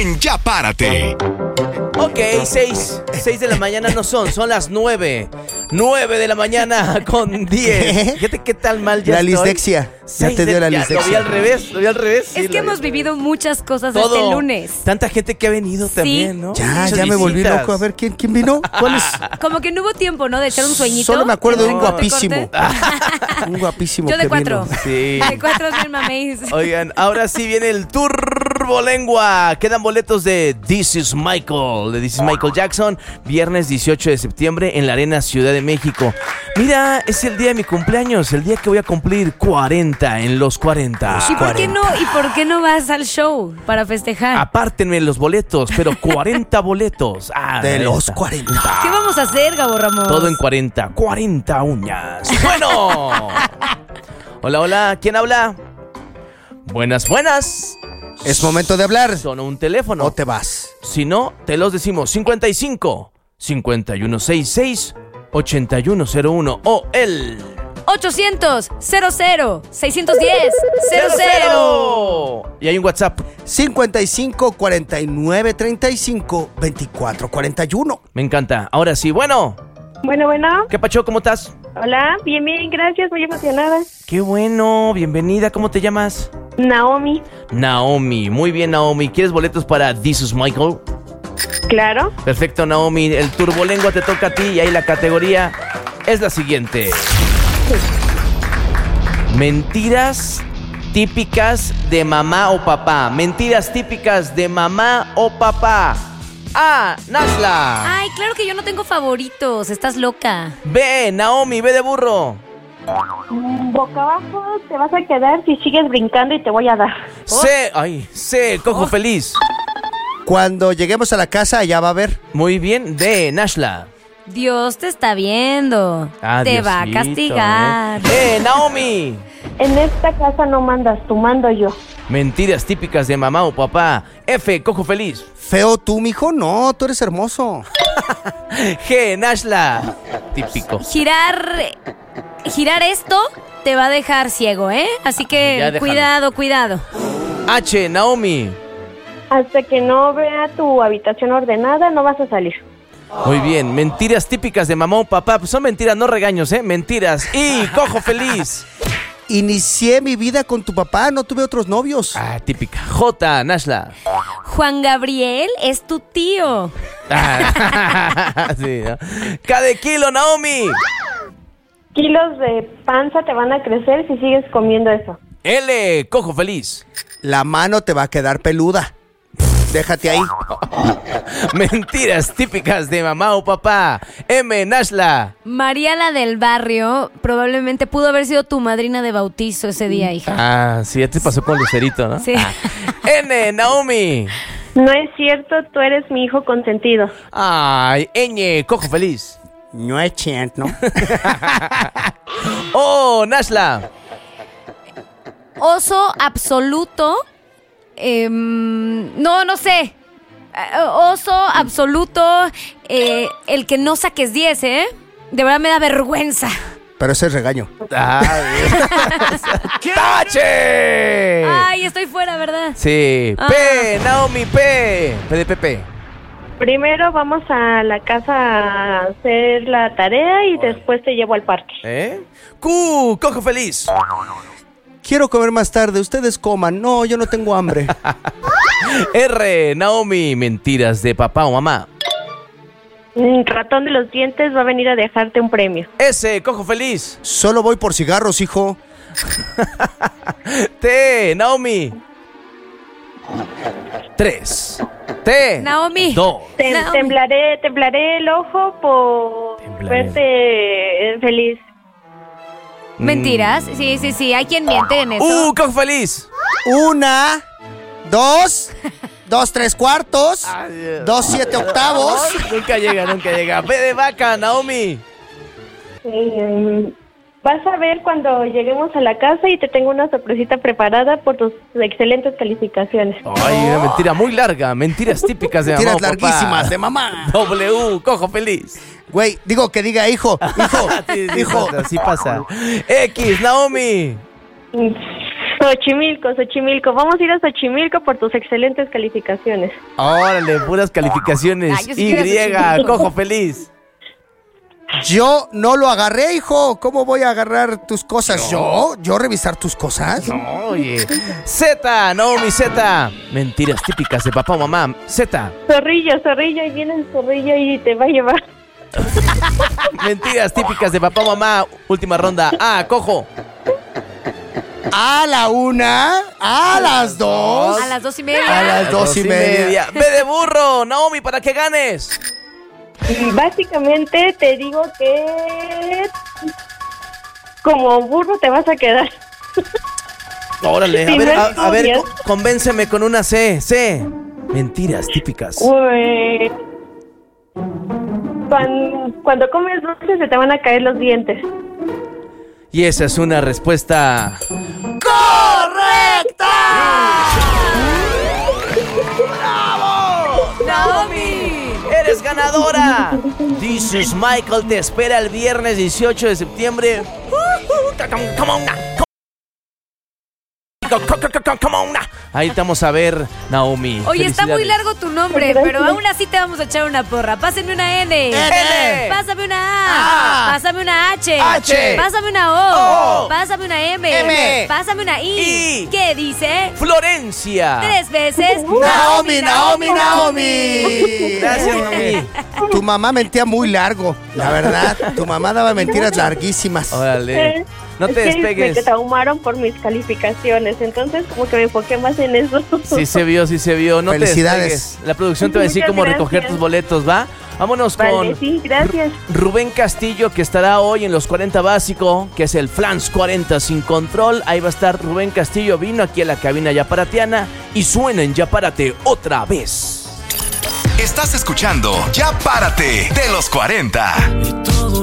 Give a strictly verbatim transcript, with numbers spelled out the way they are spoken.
en Ya Párate. Ok, seis, seis de la mañana no son, son las nueve. Nueve de la mañana con diez. Fíjate qué tal mal ya La estoy. lisdexia. Ya te dio la ya, lisdexia. Lo vi al revés, lo vi al revés. Sí, es que hemos vi. vivido muchas cosas Todo. este lunes. Tanta gente que ha venido Sí. también, ¿no? Ya, Muchas ya me volví visitas. loco. A ver, ¿quién, quién vino? ¿Cuál es? Como que no hubo tiempo, ¿no? De echar un sueñito. Solo me acuerdo de un Corte, guapísimo. corte. Un guapísimo Yo de que cuatro. vino. Sí. De cuatro es mi mameis. Oigan, ahora sí viene el Turbolengua. Quedan boletos de This is Michael, de This is Michael Jackson, viernes dieciocho de septiembre en la Arena Ciudad de México. Mira, es el día de mi cumpleaños, el día que voy a cumplir cuarenta en los cuarenta. ¿Y por qué no? ¿Y por qué no vas al show para festejar? Apártenme los boletos, pero cuarenta boletos. Ah, De ahí los está. cuarenta. ¿Qué vamos a hacer, Gabo Ramos? Todo en cuarenta. cuarenta uñas. Bueno. Hola, hola. ¿Quién habla? Buenas, buenas. Es momento de hablar. Sonó un teléfono. O te vas. Si no, te los decimos. cincuenta y cinco, cincuenta y uno sesenta y seis, ochenta y uno cero uno o el ochocientos, cero cero, seiscientos diez, cero cero. Y hay un WhatsApp. cincuenta y cinco, cuarenta y nueve, treinta y cinco, veinticuatro, cuarenta y uno. Me encanta. Ahora sí, bueno. Bueno, bueno. ¿Qué pacho? ¿Cómo estás? Hola, bien, bien, gracias, muy emocionada. Qué bueno. Bienvenida. ¿Cómo te llamas? Naomi. Naomi. Muy bien, Naomi. ¿Quieres boletos para This is Michael? Claro. Perfecto, Naomi. El Turbolengua te toca a ti y ahí la categoría es la siguiente. Mentiras típicas de mamá o papá. Mentiras típicas de mamá o papá. A. Nashla. Ay, claro que yo no tengo favoritos. Estás loca. B. Naomi. B de burro. Boca abajo te vas a quedar si sigues brincando y te voy a dar. C. Ay, C. Cojo feliz. Cuando lleguemos a la casa, ya va a ver. Muy bien. D. Nashla. Dios te está viendo. Ah, te va a Diosito, castigar. Eh. E. Naomi. En esta casa no mandas, tú mando yo. Mentiras típicas de mamá o papá. F. Cojo feliz. Feo tú, mijo. No, tú eres hermoso. G. Nashla. Típico. Girar. Girar esto te va a dejar ciego, ¿eh? Así Ya que déjalo. cuidado, cuidado. H. Naomi. Hasta que no vea tu habitación ordenada, no vas a salir. Muy bien, mentiras típicas de mamá o papá. Pues son mentiras, no regaños, ¿eh? Mentiras. Y cojo feliz. Inicié mi vida con tu papá, no tuve otros novios. Ah, típica. J. Nashla. Juan Gabriel es tu tío. Ah, sí, ¿no? K de kilo, Naomi. Kilos de panza te van a crecer si sigues comiendo eso. L. Cojo feliz. La mano te va a quedar peluda. Déjate ahí. Mentiras típicas de mamá o papá. M. Nashla. María la del barrio probablemente pudo haber sido tu madrina de bautizo ese día, hija. Ah, sí, ya te pasó con Lucerito, ¿no? Sí. N. Naomi. No es cierto, tú eres mi hijo consentido. Ay, Ñ. Cojo feliz. No es chant, ¿no? Oh, Nashla. Oso absoluto. em, no, no sé. Eh, Oso absoluto. eh, el que no saques diez, ¿eh? De verdad me da vergüenza. Pero ese es regaño. ¡Tache! Ay, estoy fuera, ¿verdad? Sí. Ah. P. Naomi, P. P de Pepe. Primero vamos a la casa a hacer la tarea y después te llevo al parque. ¿Eh? Q. Cojo feliz. Quiero comer más tarde, ustedes coman. No, yo no tengo hambre. R. Naomi, mentiras de papá o mamá. Un ratón de los dientes va a venir a dejarte un premio. S. Cojo feliz. Solo voy por cigarros, hijo. T. Naomi. tres. T. Naomi. dos. Tem- Naomi. temblaré, temblaré el ojo por Temblaré. verte feliz. Mentiras. Sí, sí, sí. Hay quien miente en eso. Uh, cojo feliz. Una, dos, dos tres cuartos, dos siete octavos. Nunca llega, nunca llega. P de vaca, Naomi. Eh, vas a ver cuando lleguemos a la casa y te tengo una sorpresita preparada por tus excelentes calificaciones. Ay, una mentira muy larga. Mentiras típicas de mamá Mentiras o papá. larguísimas de mamá. W, cojo feliz. Güey, digo que diga hijo, hijo, Sí, sí hijo. pasa, sí pasa. X, Naomi. Xochimilco, Xochimilco. Vamos a ir a Xochimilco por tus excelentes calificaciones. Órale, puras calificaciones. Ay, yo sí quiero Y, Xochimilco. cojo feliz. Yo no lo agarré, hijo. ¿Cómo voy a agarrar tus cosas? ¿Yo? ¿Yo revisar tus cosas? Oye. Z, Naomi Z. Mentiras típicas de papá o mamá. Z. Zorrillo, Zorrillo, y viene el Zorrillo y te va a llevar. Mentiras típicas de papá o mamá. Última ronda. A, cojo. A la una, a las dos. A las dos y media. A las dos y media. B de burro, Naomi, para que ganes. Y básicamente te digo que como burro te vas a quedar. Órale, a Si ver, no a, a ver, estudias. co- convénceme con una C. C. Mentiras típicas. Uy, cuando, cuando comes dulce se te van a caer los dientes. Y esa es una respuesta. ¡Correcta! ¡Naomi! ¡Eres ganadora! This is Michael te espera el viernes dieciocho de septiembre. Come on, come on. Ahí estamos a ver, Naomi. Oye, está muy Felicidades. largo tu nombre, Gracias. pero aún así te vamos a echar una porra. Pásame una N. N. Pásame una A. A. Pásame una H. H. Pásame una O. O. Pásame una M. M. Pásame una I. I. ¿Qué dice? Florencia. Tres veces. Naomi, Naomi, Naomi. Gracias, Naomi. Tu mamá mentía muy largo, la verdad. Tu mamá daba mentiras larguísimas. Órale. No te Es que despegues. Me traumaron por mis calificaciones, entonces como que me enfoqué más en eso. Sí se vio, sí se vio. No Felicidades. te despegues. La producción te va a decir Muchas cómo recoger gracias. tus boletos, ¿va? Vámonos Vale, con sí, gracias. Rubén Castillo, que estará hoy en los cuarenta básico, que es el Flans cuarenta sin control. Ahí va a estar Rubén Castillo. Vino aquí a la cabina yaparatiana y suena en Ya Párate otra vez. Estás escuchando Ya Párate de los cuarenta.